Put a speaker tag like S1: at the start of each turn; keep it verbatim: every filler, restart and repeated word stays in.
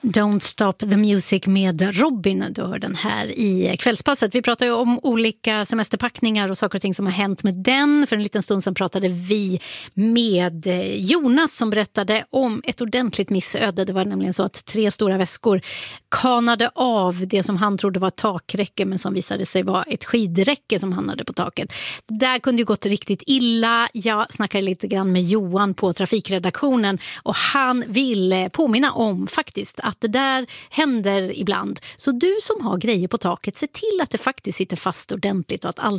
S1: Don't Stop the Music med Robin. Du hör den här i kvällspasset. Vi pratar ju om olika semesterpackningar och saker och ting som har hänt med den. För en liten stund sedan pratade vi med Jonas som berättade om ett ordentligt missöde. Det var nämligen så att tre stora väskor kanade av det som han trodde var ett takräcke men som visade sig vara ett skidräcke som hamnade på taket. Där kunde ju gått riktigt illa. Jag snackade lite grann med Johan på trafikredaktionen och han vill påminna om faktiskt att det där händer ibland. Så du som har grejer på taket, se till att det faktiskt sitter fast ordentligt och att allt